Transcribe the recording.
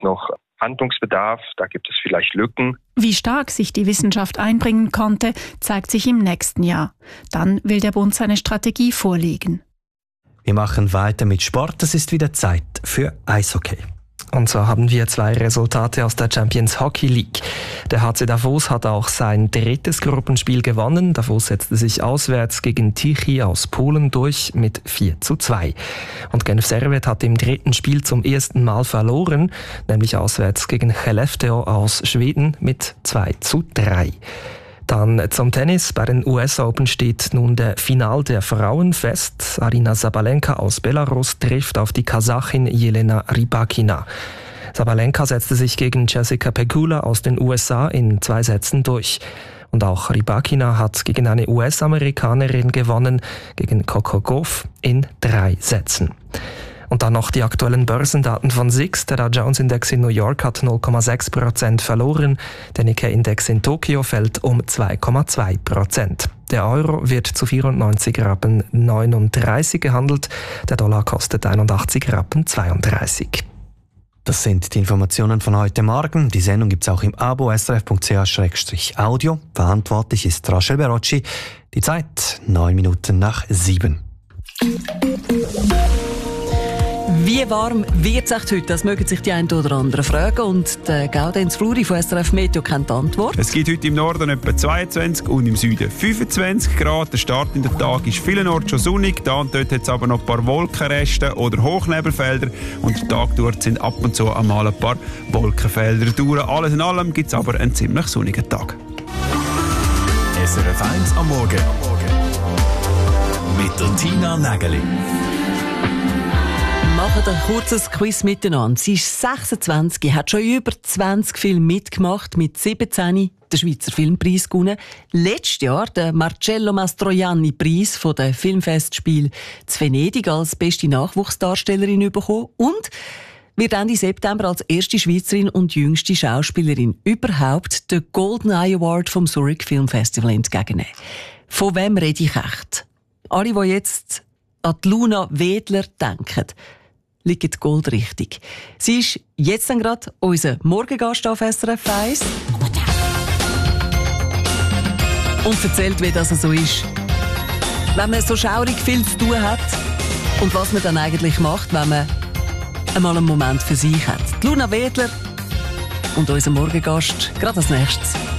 gibt noch Handlungsbedarf, da gibt es vielleicht Lücken. Wie stark sich die Wissenschaft einbringen konnte, zeigt sich im nächsten Jahr. Dann will der Bund seine Strategie vorlegen. Wir machen weiter mit Sport. Es ist wieder Zeit für Eishockey. Und so haben wir 2 Resultate aus der Champions Hockey League. Der HC Davos hat auch sein 3. Gruppenspiel gewonnen. Davos setzte sich auswärts gegen Tichy aus Polen durch mit 4:2. Und Genf Servette hat im 3. Spiel zum ersten Mal verloren, nämlich auswärts gegen Skellefteå aus Schweden mit 2:3. Dann zum Tennis. Bei den US Open steht nun der Final der Frauen fest. Aryna Sabalenka aus Belarus trifft auf die Kasachin Jelena Rybakina. Sabalenka setzte sich gegen Jessica Pegula aus den USA in 2 Sätzen durch. Und auch Rybakina hat gegen eine US-Amerikanerin gewonnen, gegen Coco Gauff in 3 Sätzen. Und dann noch die aktuellen Börsendaten von SIX. Der Dow Jones Index in New York hat 0,6% verloren. Der Nikkei-Index in Tokio fällt um 2,2%. Der Euro wird zu 94,39 Rappen gehandelt. Der Dollar kostet 81,32 Rappen. Das sind die Informationen von heute Morgen. Die Sendung gibt es auch im Abo srf.ch/audio. Verantwortlich ist Rachel Berocci. Die Zeit 7:09. Wie warm wird es heute? Das mögen sich die einen oder anderen fragen. Und der Gaudenz Fluri von SRF Meteo kennt die Antwort. Es gibt heute im Norden etwa 22 und im Süden 25 Grad. Der Start in den Tag ist vielenorts schon sonnig. Da und dort hat es aber noch ein paar Wolkenreste oder Hochnebelfelder. Und der Tag dort sind ab und zu einmal ein paar Wolkenfelder durch. Alles in allem gibt es aber einen ziemlich sonnigen Tag. SRF 1 am Morgen. Mit der Tina Nägeli. Wir machen ein kurzes Quiz miteinander. Sie ist 26, hat schon über 20 Filme mitgemacht, mit 17 den Schweizer Filmpreis gewonnen. Letztes Jahr den Marcello Mastroianni-Preis von den Filmfestspielen zu Venedig als beste Nachwuchsdarstellerin bekommen und wird Ende September als erste Schweizerin und jüngste Schauspielerin überhaupt den Golden Eye Award vom Zurich Film Festival entgegennehmen. Von wem rede ich echt? Alle, die jetzt an die Luna Wedler denken, liegt Gold richtig. Sie ist jetzt dann gerade unser Morgengast auf SRF 1 und erzählt, wie das so ist, wenn man so schaurig viel zu tun hat und was man dann eigentlich macht, wenn man einmal einen Moment für sich hat. Die Luna Wedler und unser Morgengast gerade als nächstes.